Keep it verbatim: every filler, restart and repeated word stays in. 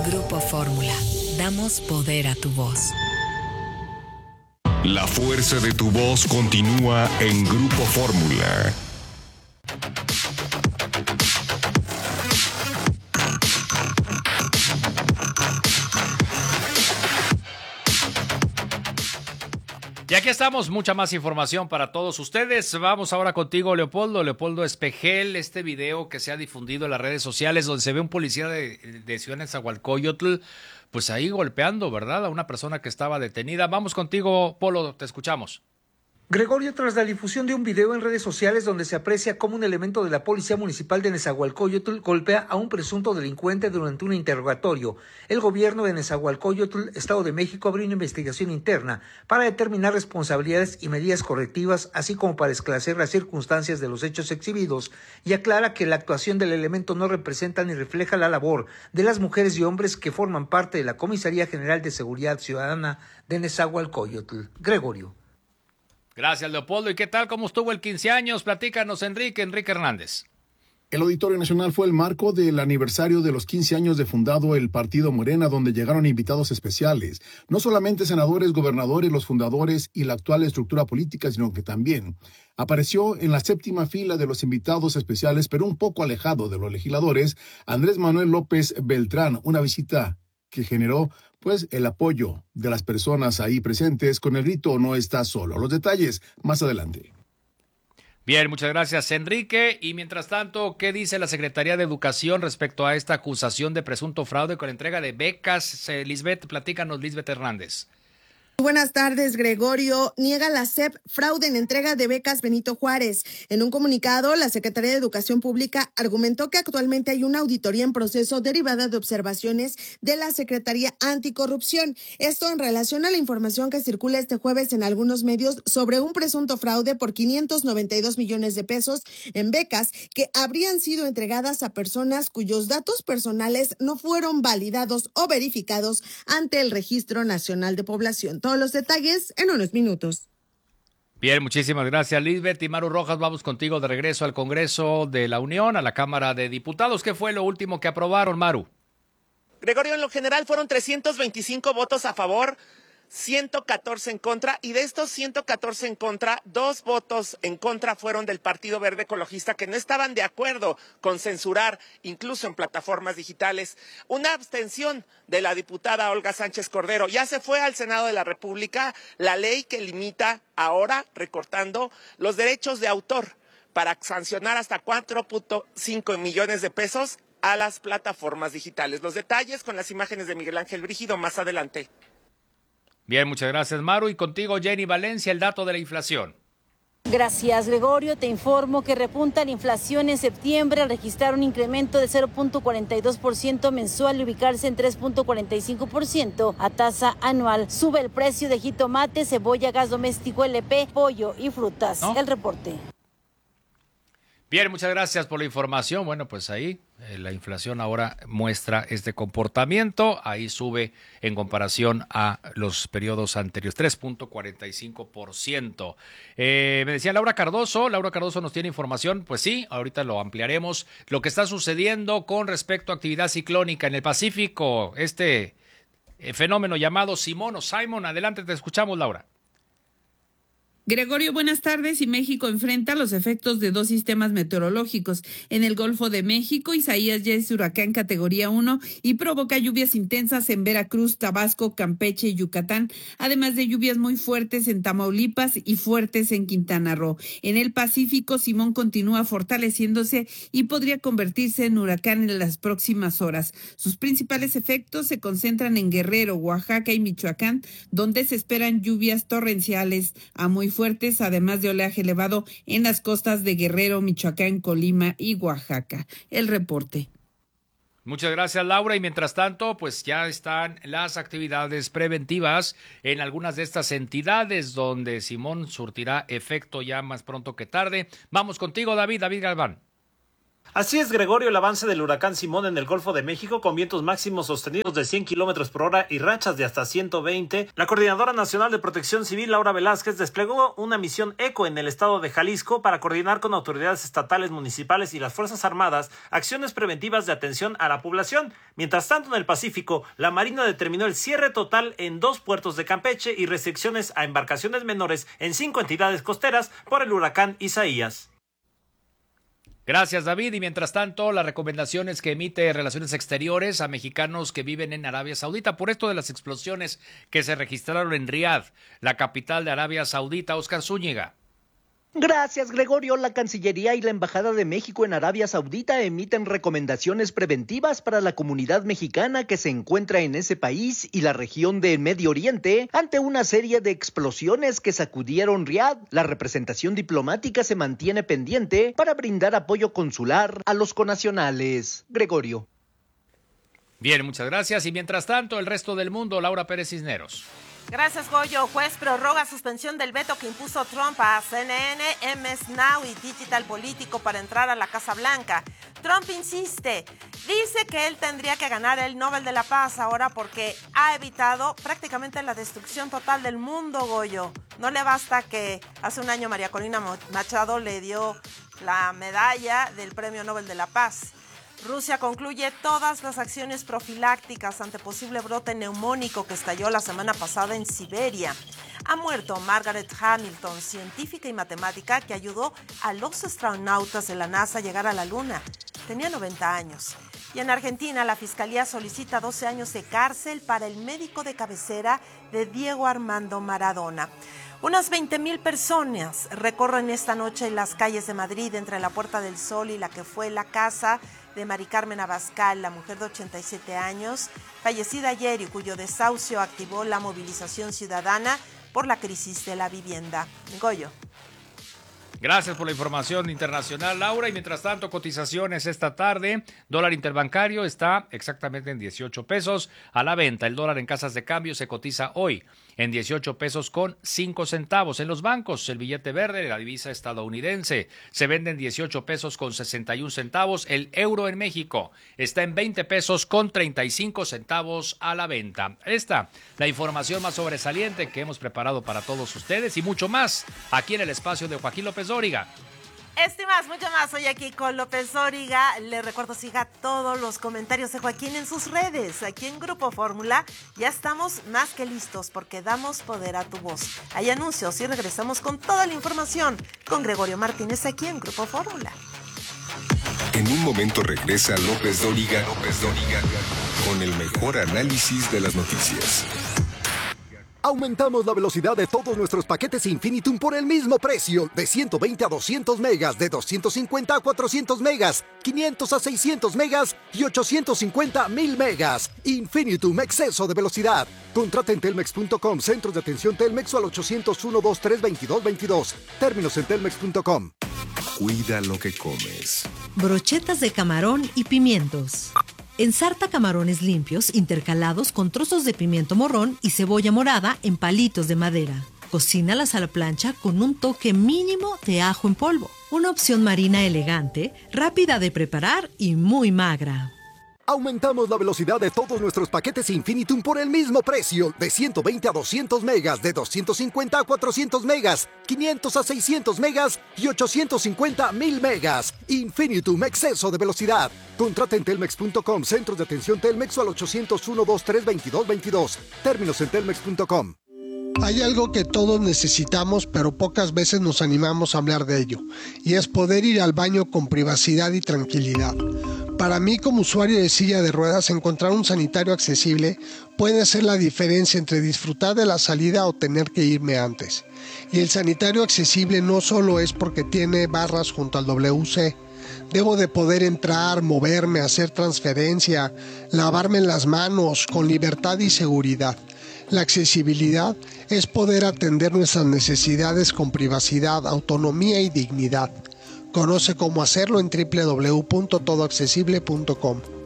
Grupo Fórmula. Damos poder a tu voz. La fuerza de tu voz continúa en Grupo Fórmula. Y aquí estamos, mucha más información para todos ustedes. Vamos ahora contigo, Leopoldo. Leopoldo Espejel, este video que se ha difundido en las redes sociales donde se ve un policía de, de Ciudad Nezahualcóyotl, pues ahí golpeando, ¿verdad?, a una persona que estaba detenida. Vamos contigo, Polo, te escuchamos. Gregorio, tras la difusión de un video en redes sociales donde se aprecia cómo un elemento de la Policía Municipal de Nezahualcóyotl golpea a un presunto delincuente durante un interrogatorio, el gobierno de Nezahualcóyotl, Estado de México, abrió una investigación interna para determinar responsabilidades y medidas correctivas, así como para esclarecer las circunstancias de los hechos exhibidos, y aclara que la actuación del elemento no representa ni refleja la labor de las mujeres y hombres que forman parte de la Comisaría General de Seguridad Ciudadana de Nezahualcóyotl. Gregorio. Gracias, Leopoldo. ¿Y qué tal? ¿Cómo estuvo el quince años? Platícanos, Enrique, Enrique Hernández. El Auditorio Nacional fue el marco del aniversario de los quince años de fundado el Partido Morena, donde llegaron invitados especiales. No solamente senadores, gobernadores, los fundadores y la actual estructura política, sino que también apareció en la séptima fila de los invitados especiales, pero un poco alejado de los legisladores, Andrés Manuel López Beltrán, una visita que generó pues el apoyo de las personas ahí presentes con el grito "no estás solo". Los detalles más adelante. Bien, muchas gracias, Enrique. Y mientras tanto, ¿qué dice la Secretaría de Educación respecto a esta acusación de presunto fraude con la entrega de becas? Eh, Lisbeth, platícanos, Lisbeth Hernández. Buenas tardes, Gregorio. Niega la S E P fraude en entrega de becas Benito Juárez. En un comunicado, la Secretaría de Educación Pública argumentó que actualmente hay una auditoría en proceso derivada de observaciones de la Secretaría Anticorrupción. Esto en relación a la información que circula este jueves en algunos medios sobre un presunto fraude por quinientos noventa y dos millones de pesos en becas que habrían sido entregadas a personas cuyos datos personales no fueron validados o verificados ante el Registro Nacional de Población. Todos los detalles en unos minutos. Bien, muchísimas gracias, Lisbeth. Y Maru Rojas, vamos contigo de regreso al Congreso de la Unión, a la Cámara de Diputados. ¿Qué fue lo último que aprobaron, Maru? Gregorio, en lo general fueron trescientos veinticinco votos a favor, ciento catorce en contra, y de estos ciento catorce en contra, dos votos en contra fueron del Partido Verde Ecologista, que no estaban de acuerdo con censurar, incluso en plataformas digitales. Una abstención de la diputada Olga Sánchez Cordero. Ya se fue al Senado de la República la ley que limita ahora, recortando, los derechos de autor para sancionar hasta cuatro punto cinco millones de pesos a las plataformas digitales. Los detalles con las imágenes de Miguel Ángel Brígido más adelante. Bien, muchas gracias, Maru. Y contigo, Jenny Valencia, el dato de la inflación. Gracias, Gregorio. Te informo que repunta la inflación en septiembre al registrar un incremento de cero punto cuarenta y dos por ciento mensual y ubicarse en tres punto cuarenta y cinco por ciento a tasa anual. Sube el precio de jitomate, cebolla, gas doméstico, L P, pollo y frutas. ¿No? El reporte. Bien, muchas gracias por la información. Bueno, pues ahí eh, la inflación ahora muestra este comportamiento. Ahí sube en comparación a los periodos anteriores, tres punto cuarenta y cinco por ciento. Eh, me decía Laura Cardoso, Laura Cardoso nos tiene información. Pues sí, ahorita lo ampliaremos. Lo que está sucediendo con respecto a actividad ciclónica en el Pacífico, este eh, fenómeno llamado Simón o Simon. Adelante, te escuchamos, Laura. Gregorio, buenas tardes. Y México enfrenta los efectos de dos sistemas meteorológicos. En el Golfo de México, Isaías ya es huracán categoría uno y provoca lluvias intensas en Veracruz, Tabasco, Campeche y Yucatán, además de lluvias muy fuertes en Tamaulipas y fuertes en Quintana Roo. En el Pacífico, Simón continúa fortaleciéndose y podría convertirse en huracán en las próximas horas. Sus principales efectos se concentran en Guerrero, Oaxaca y Michoacán, donde se esperan lluvias torrenciales a muy fuertes, además de oleaje elevado en las costas de Guerrero, Michoacán, Colima y Oaxaca. El reporte. Muchas gracias, Laura. Y mientras tanto, pues ya están las actividades preventivas en algunas de estas entidades donde Simón surtirá efecto ya más pronto que tarde. Vamos contigo, David, David Galván. Así es, Gregorio, el avance del huracán Simón en el Golfo de México con vientos máximos sostenidos de cien kilómetros por hora y rachas de hasta ciento veinte. La Coordinadora Nacional de Protección Civil, Laura Velázquez, desplegó una misión ECO en el estado de Jalisco para coordinar con autoridades estatales, municipales y las Fuerzas Armadas acciones preventivas de atención a la población. Mientras tanto, en el Pacífico, la Marina determinó el cierre total en dos puertos de Campeche y restricciones a embarcaciones menores en cinco entidades costeras por el huracán Isaías. Gracias, David. Y mientras tanto, las recomendaciones que emite Relaciones Exteriores a mexicanos que viven en Arabia Saudita por esto de las explosiones que se registraron en Riad, la capital de Arabia Saudita. Óscar Zúñiga. Gracias, Gregorio. La Cancillería y la Embajada de México en Arabia Saudita emiten recomendaciones preventivas para la comunidad mexicana que se encuentra en ese país y la región del Medio Oriente ante una serie de explosiones que sacudieron Riad. La representación diplomática se mantiene pendiente para brindar apoyo consular a los connacionales. Gregorio. Bien, muchas gracias. Y mientras tanto, el resto del mundo, Laura Pérez Cisneros. Gracias, Goyo. Juez prorroga suspensión del veto que impuso Trump a C N N, M S Now y Digital Político para entrar a la Casa Blanca. Trump insiste, dice que él tendría que ganar el Nobel de la Paz ahora porque ha evitado prácticamente la destrucción total del mundo, Goyo. No le basta que hace un año María Corina Machado le dio la medalla del Premio Nobel de la Paz. Rusia concluye todas las acciones profilácticas ante posible brote neumónico que estalló la semana pasada en Siberia. Ha muerto Margaret Hamilton, científica y matemática que ayudó a los astronautas de la NASA a llegar a la Luna. Tenía noventa años. Y en Argentina, la Fiscalía solicita doce años de cárcel para el médico de cabecera de Diego Armando Maradona. Unas veinte mil personas recorren esta noche las calles de Madrid entre la Puerta del Sol y la que fue la casa de Mari Carmen Abascal, la mujer de ochenta y siete años, fallecida ayer y cuyo desahucio activó la movilización ciudadana por la crisis de la vivienda. Goyo. Gracias por la información internacional, Laura. Y mientras tanto, cotizaciones esta tarde. Dólar interbancario está exactamente en dieciocho pesos a la venta. El dólar en casas de cambio se cotiza hoy en dieciocho pesos con cinco centavos. En los bancos, el billete verde, la divisa estadounidense, se vende en dieciocho pesos con sesenta y un centavos. El euro en México está en veinte pesos con treinta y cinco centavos a la venta. Esta, la información más sobresaliente que hemos preparado para todos ustedes y mucho más aquí en el espacio de Joaquín López Dóriga. Este y más, mucho más, hoy aquí con López Dóriga. Le recuerdo, siga todos los comentarios de Joaquín en sus redes. Aquí en Grupo Fórmula ya estamos más que listos porque damos poder a tu voz. Hay anuncios y regresamos con toda la información con Gregorio Martínez aquí en Grupo Fórmula. En un momento regresa López Dóriga, López Dóriga con el mejor análisis de las noticias. Aumentamos la velocidad de todos nuestros paquetes Infinitum por el mismo precio, de ciento veinte a doscientos megas, de doscientos cincuenta a cuatrocientos megas, quinientos a seiscientos megas y ochocientos cincuenta a mil megas. Infinitum, exceso de velocidad. Contrata en telmex punto com, centros de atención Telmex o al ochocientos uno, veintitrés, veintidós, veintidós. Términos en telmex punto com. Cuida lo que comes. Brochetas de camarón y pimientos. Ensarta camarones limpios intercalados con trozos de pimiento morrón y cebolla morada en palitos de madera. Cocínalas a la plancha con un toque mínimo de ajo en polvo. Una opción marina elegante, rápida de preparar y muy magra. Aumentamos la velocidad de todos nuestros paquetes Infinitum por el mismo precio, de ciento veinte a doscientos megas, de doscientos cincuenta a cuatrocientos megas, quinientos a seiscientos megas y ochocientos cincuenta a mil megas. Infinitum, exceso de velocidad. Contrata en telmex punto com, centros de atención Telmex o al ochocientos uno, veintitrés, veintidós, veintidós. Términos en telmex punto com. Hay algo que todos necesitamos, pero pocas veces nos animamos a hablar de ello, y es poder ir al baño con privacidad y tranquilidad. Para mí, como usuario de silla de ruedas, encontrar un sanitario accesible puede ser la diferencia entre disfrutar de la salida o tener que irme antes. Y el sanitario accesible no solo es porque tiene barras junto al W C. Debo de poder entrar, moverme, hacer transferencia, lavarme las manos con libertad y seguridad. La accesibilidad es poder atender nuestras necesidades con privacidad, autonomía y dignidad. Conoce cómo hacerlo en doble u doble u doble u punto todo accesible punto com.